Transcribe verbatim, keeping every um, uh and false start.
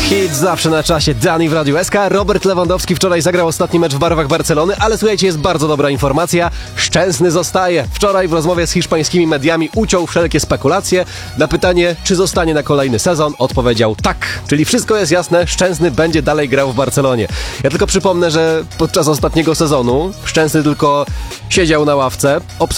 Hit zawsze na czasie, Dani w Radiu S K. Robert Lewandowski wczoraj zagrał ostatni mecz w barwach Barcelony, ale słuchajcie, jest bardzo dobra informacja. Szczęsny zostaje. Wczoraj w rozmowie z hiszpańskimi mediami uciął wszelkie spekulacje. Na pytanie, czy zostanie na kolejny sezon, odpowiedział tak. Czyli wszystko jest jasne, Szczęsny będzie dalej grał w Barcelonie. Ja tylko przypomnę, że podczas ostatniego sezonu Szczęsny tylko siedział na ławce, obserwował